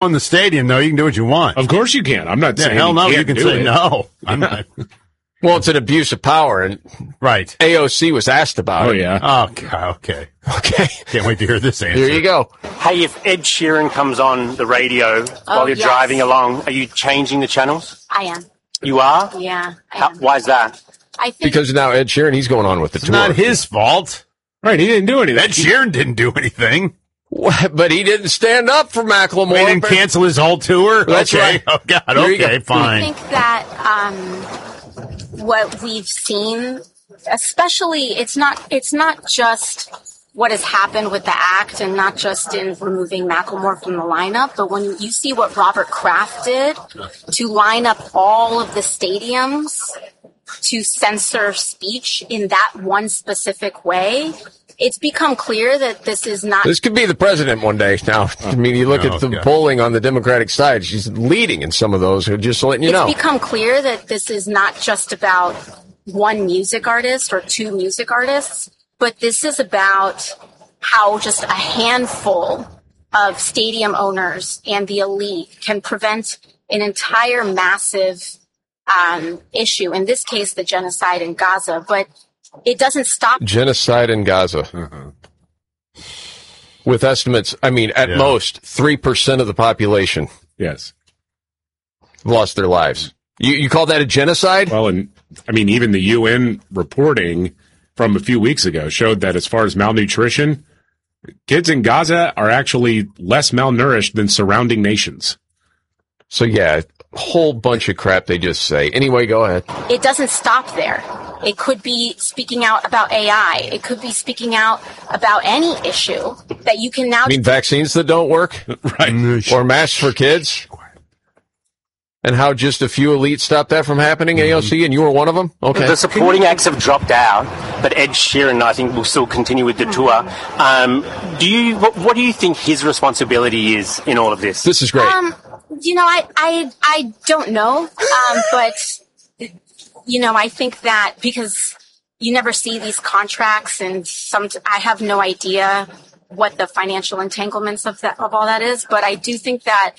own the stadium, though. You can do what you want. Of course you can. I'm not saying hell no. You can say it. no. I'm not. Well, it's an abuse of power, and right. AOC was asked about it. Oh, yeah. Oh, okay. Can't wait to hear this answer. Here you go. Hey, if Ed Sheeran comes on the radio while you're driving along, are you changing the channels? I am. You are? Yeah. Why is that? I think Because now Ed Sheeran, he's going on with the It's tour. not his fault. Right, he didn't do anything. Ed Sheeran didn't do anything. But he didn't stand up for Macklemore. He didn't cancel his whole tour? That's okay. right. Oh, God. There you Okay, go. fine. I think that what we've seen, especially, it's not just what has happened with the act and not just in removing Macklemore from the lineup, but when you see what Robert Kraft did to line up all of the stadiums to censor speech in that one specific way, it's become clear that this is not... This could be the president one day now. I mean, you look at the polling on the Democratic side, she's leading in some of those, just letting you know. It's become clear that this is not just about one music artist or two music artists, but this is about how just a handful of stadium owners and the elite can prevent an entire massive issue, in this case, the genocide in Gaza. But it doesn't stop. Genocide in Gaza. With estimates, I mean, at most, 3% of the population. Yes. Lost their lives. You call that a genocide? Well, and I mean, even the UN reporting from a few weeks ago showed that as far as malnutrition, kids in Gaza are actually less malnourished than surrounding nations. So, yeah, a whole bunch of crap they just say. Anyway, go ahead. It doesn't stop there. It could be speaking out about AI. It could be speaking out about any issue that you can now... I mean, vaccines that don't work? Right. Or masks for kids? And how just a few elites stopped that from happening, AOC, and you were one of them? Okay. The supporting acts have dropped out, but Ed Sheeran, I think, will still continue with the tour. What do you think his responsibility is in all of this? This is great. I don't know, but I think that because you never see these contracts, and I have no idea what the financial entanglements of all that is. But I do think that,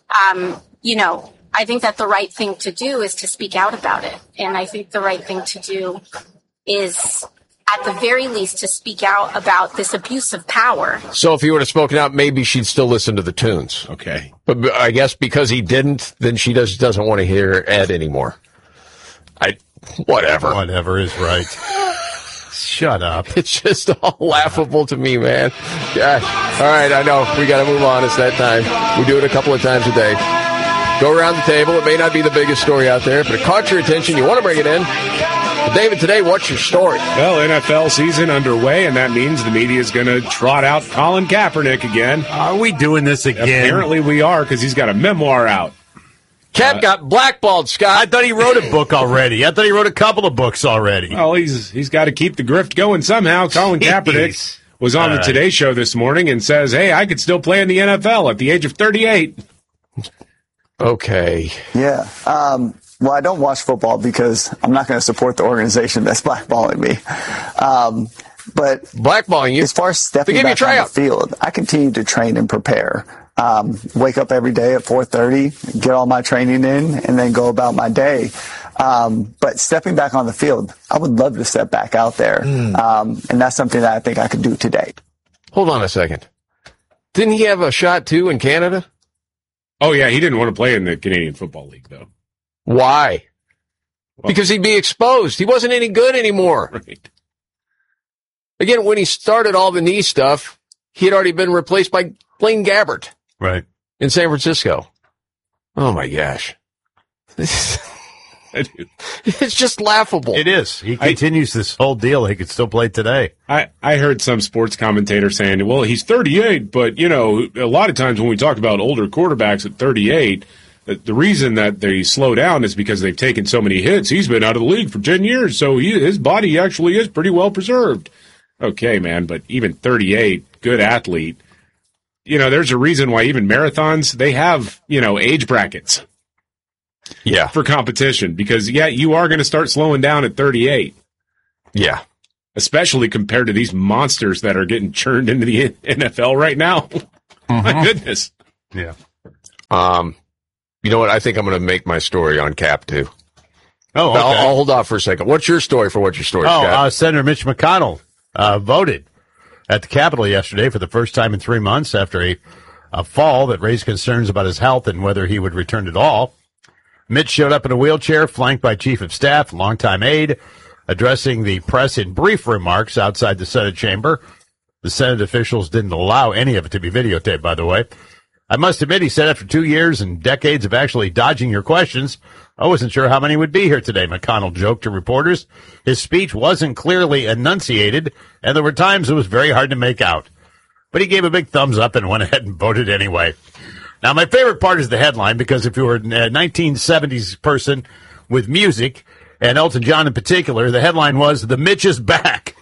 I think that the right thing to do is to speak out about it, and I think the right thing to do is, at the very least, to speak out about this abuse of power. So if he would have spoken out, maybe she'd still listen to the tunes. Okay. But I guess because he didn't, then she doesn't want to hear Ed anymore. Whatever. Whatever is right. Shut up. It's just all laughable to me, man. Gosh. All right, I know. We got to move on. It's that time. We do it a couple of times a day. Go around the table. It may not be the biggest story out there, but it caught your attention. You want to bring it in. But David, today, what's your story? Well, NFL season underway, and that means the media is going to trot out Colin Kaepernick again. Are we doing this again? Apparently we are, because he's got a memoir out. Cap got blackballed, Scott. I thought he wrote a book already. I thought he wrote a couple of books already. Well, he's got to keep the grift going somehow. Colin Kaepernick was on the Today Show this morning and says, hey, I could still play in the NFL at the age of 38. Okay. Yeah. Well, I don't watch football because I'm not going to support the organization that's blackballing me. But blackballing you? As far as stepping back on the field, I continue to train and prepare. Wake up every day at 4:30, get all my training in, and then go about my day. But stepping back on the field, I would love to step back out there. And that's something that I think I could do today. Hold on a second. Didn't he have a shot, too, in Canada? Oh, yeah, he didn't want to play in the Canadian Football League, though. Why? Well, because he'd be exposed. He wasn't any good anymore. Right. Again, when he started all the knee stuff, he had already been replaced by Blaine Gabbert. Right. In San Francisco. Oh, my gosh. It's just laughable. It is. He continues this whole deal. He could still play today. I heard some sports commentator saying, well, he's 38, but, a lot of times when we talk about older quarterbacks at 38, the reason that they slow down is because they've taken so many hits. He's been out of the league for 10 years, so his body actually is pretty well preserved. Okay, man, but even 38, good athlete. There's a reason why even marathons, they have, age brackets. Yeah. For competition, because, you are going to start slowing down at 38. Yeah. Especially compared to these monsters that are getting churned into the NFL right now. My goodness. Yeah. You know what? I think I'm going to make my story on Cap, too. Oh, okay. I'll hold off for a second. What's your story for What's Your Story, Scott? Senator Mitch McConnell voted at the Capitol yesterday for the first time in 3 months after a fall that raised concerns about his health and whether he would return at all. Mitch showed up in a wheelchair, flanked by Chief of Staff, longtime aide, addressing the press in brief remarks outside the Senate chamber. The Senate officials didn't allow any of it to be videotaped, by the way. I must admit, he said, after 2 years and decades of actually dodging your questions, I wasn't sure how many would be here today, McConnell joked to reporters. His speech wasn't clearly enunciated, and there were times it was very hard to make out. But he gave a big thumbs up and went ahead and voted anyway. Now, my favorite part is the headline, because if you were a 1970s person with music, and Elton John in particular, the headline was, "The Mitch is back."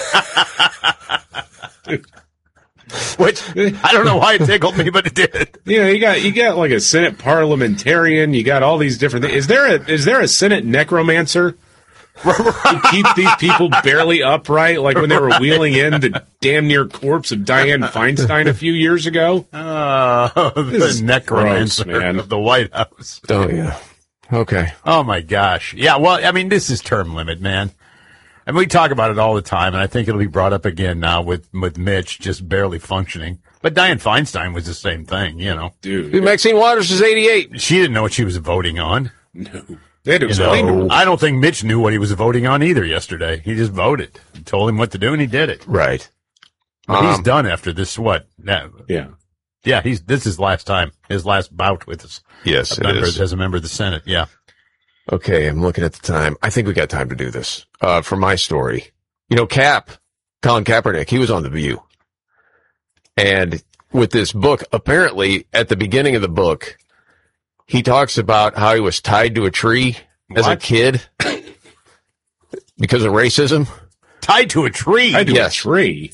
Which, I don't know why it tickled me, but it did. Yeah, you got like a Senate parliamentarian. You got all these different things. Is there a Senate necromancer to keep these people barely upright, like when they were wheeling in the damn near corpse of Dianne Feinstein a few years ago? The necromancer of the White House. Oh, yeah. Okay. Oh, my gosh. Yeah, well, I mean, this is term limit, man. And we talk about it all the time, and I think it'll be brought up again now with Mitch just barely functioning. But Dianne Feinstein was the same thing, you know. Dude. Maxine Waters is 88. She didn't know what she was voting on. No. They had to explain to her. I don't think Mitch knew what he was voting on either yesterday. He just voted. He told him what to do, and he did it. Right. But he's done after this, what? Yeah. Yeah, this is his last time, his last bout with us. Yes, it is. As a member of the Senate, yeah. Okay, I'm looking at the time. I think we got time to do this. For my story. You know, Colin Kaepernick, he was on The View. And with this book, apparently, at the beginning of the book, he talks about how he was tied to a tree as a kid because of racism. Tied to a tree? Tied to a tree?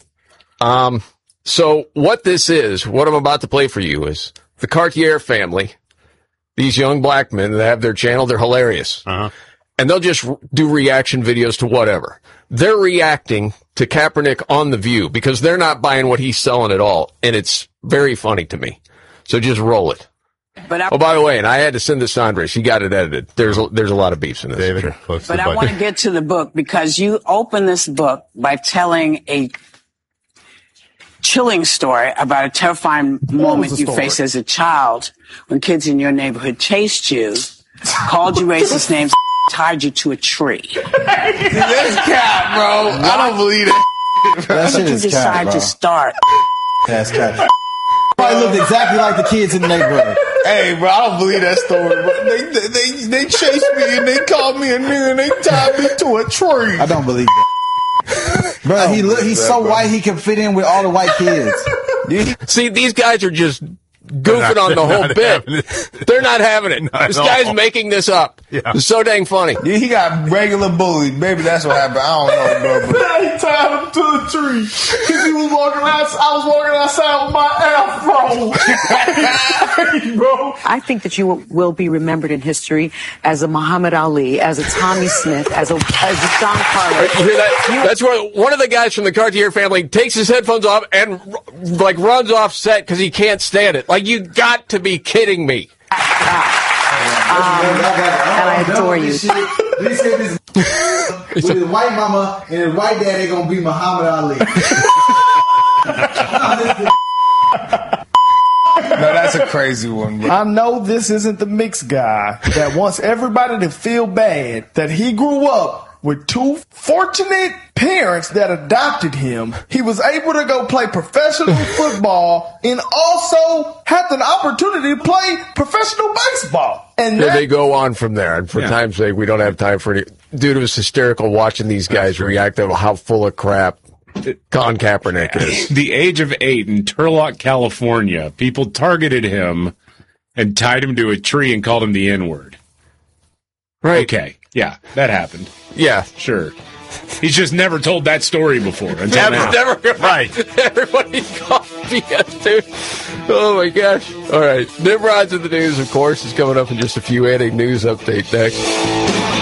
So what this is, what I'm about to play for you is the Cartier family. These young black men that have their channel, they're hilarious. Uh-huh. And they'll just do reaction videos to whatever. They're reacting to Kaepernick on The View because they're not buying what he's selling at all. And it's very funny to me. So just roll it. But by the way, and I had to send this to Andre. She got it edited. There's a lot of beefs in this. David, but I want to get to the book because you open this book by telling a chilling story about a terrifying moment you faced as a child when kids in your neighborhood chased you, called you racist names, tied you to a tree. That's cap, bro. I don't believe it. That shit is cap, bro. To start. That's cap. Probably looked exactly like the kids in the neighborhood. Hey, bro, I don't believe that story. Bro. They chased me and they called me a nigga and they tied me to a tree. I don't believe that. Bro, he's so white he can fit in with all the white kids. See, these guys are just goofing on the whole bit. They're not having it. This guy's making this up. Yeah. It's so dang funny. Yeah, he got regular bullied. Maybe that's what happened. I don't know, bro. He tied him to a tree because he was walking outside. I was walking outside with my afro. Bro. I think that you will be remembered in history as a Muhammad Ali, as a Tommy Smith, as a John Carter. You hear that? That's where one of the guys from the Cartier family takes his headphones off and like runs off set because he can't stand it. Like, you got to be kidding me. And I adore you. They said this with his white mama and his white daddy gonna be Muhammad Ali. No, that's a crazy one, bro. I know this isn't the mixed guy that wants everybody to feel bad that he grew up with two fortunate parents that adopted him. He was able to go play professional football and also had an opportunity to play professional baseball. And they go on from there. And for time's sake, we don't have time for any. Dude, it was hysterical watching these guys react to how full of crap Colin Kaepernick is. The age of 8 in Turlock, California, people targeted him and tied him to a tree and called him the N-word. Right. Okay. Yeah, that happened. Yeah. Sure. He's just never told that story before. Until now. Never. Right. Everybody called BS, dude. Oh, my gosh. All right. Nimrod's in the news, of course, is coming up in just a few. And a news update next.